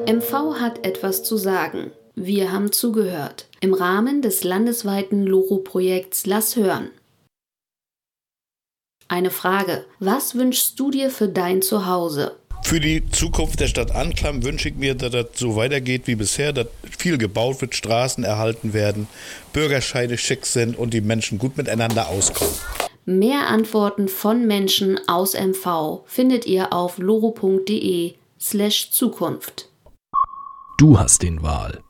MV hat etwas zu sagen. Wir haben zugehört. Im Rahmen des landesweiten Loro-Projekts Lass hören. Eine Frage. Was wünschst du dir für dein Zuhause? Für die Zukunft der Stadt Anklam wünsche ich mir, dass das so weitergeht wie bisher, dass viel gebaut wird, Straßen erhalten werden, Bürgerscheine schick sind und die Menschen gut miteinander auskommen. Mehr Antworten von Menschen aus MV findet ihr auf loro.de/Zukunft. Du hast den Wahl.